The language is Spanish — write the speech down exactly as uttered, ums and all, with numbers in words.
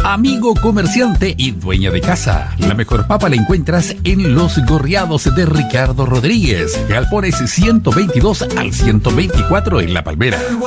Amigo comerciante y dueña de casa, la mejor papa la encuentras en Los Gorriados de Ricardo Rodríguez, Galpones ciento veintidós al ciento veinticuatro en La Palmera.